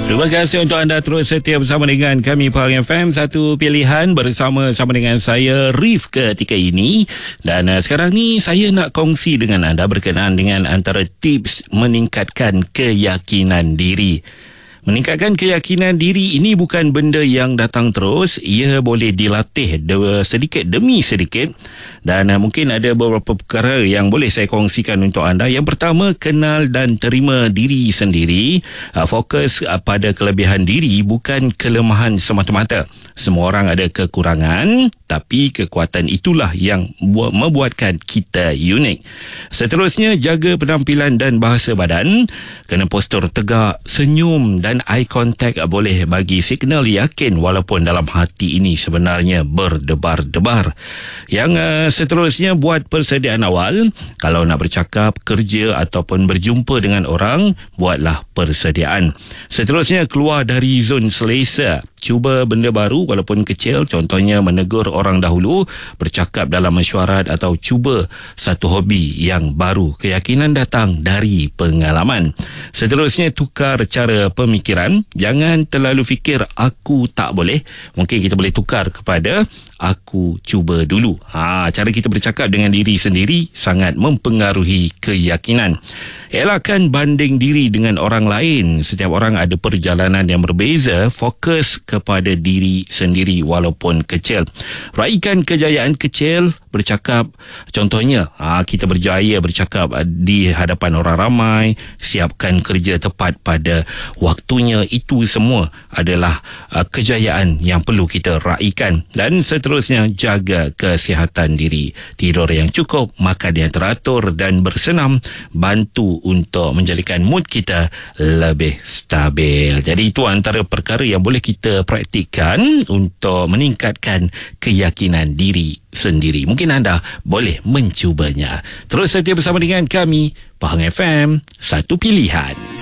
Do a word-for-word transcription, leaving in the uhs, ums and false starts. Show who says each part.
Speaker 1: Terima kasih untuk anda terus setia bersama dengan kami Pahang F M, satu pilihan bersama-sama dengan saya Rif ketika ini. Dan uh, sekarang ni saya nak kongsi dengan anda berkenaan dengan antara tips meningkatkan keyakinan diri. Meningkatkan keyakinan diri ini bukan benda yang datang terus, ia boleh dilatih de- sedikit demi sedikit. Dan uh, mungkin ada beberapa perkara yang boleh saya kongsikan untuk anda. Yang pertama, kenal dan terima diri sendiri. Uh, fokus uh, pada kelebihan diri, bukan kelemahan semata-mata. Semua orang ada kekurangan, tapi kekuatan itulah yang buat, membuatkan kita unik. Seterusnya, jaga penampilan dan bahasa badan. Kena postur tegak, senyum dan eye contact boleh bagi signal yakin walaupun dalam hati ini sebenarnya berdebar-debar. Yang uh, seterusnya, buat persediaan awal. Kalau nak bercakap, kerja ataupun berjumpa dengan orang, buatlah persediaan. Seterusnya, keluar dari zon selesa. Cuba benda baru walaupun kecil, contohnya menegur orang dahulu, bercakap dalam mesyuarat atau cuba satu hobi yang baru. Keyakinan datang dari pengalaman. Seterusnya, tukar cara pemikiran. Jangan terlalu fikir aku tak boleh. Mungkin kita boleh tukar kepada aku cuba dulu. Ha, cara kita bercakap dengan diri sendiri sangat mempengaruhi keyakinan. Elakkan banding diri dengan orang lain. Setiap orang ada perjalanan yang berbeza. Fokus kepada diri sendiri walaupun kecil. Raikan kejayaan kecil. Bercakap, contohnya ha, kita berjaya bercakap di hadapan orang ramai. Siapkan kerja tepat pada waktunya. Itu semua adalah uh, kejayaan yang perlu kita raikan. Dan seterusnya, jaga kesihatan diri. Tidur yang cukup, makan yang teratur dan bersenam bantu untuk menjadikan mood kita lebih stabil. Jadi itu antara perkara yang boleh kita praktikkan untuk meningkatkan keyakinan diri sendiri. Mungkin anda boleh mencubanya. Terus setia bersama dengan kami Pahang F M, satu pilihan.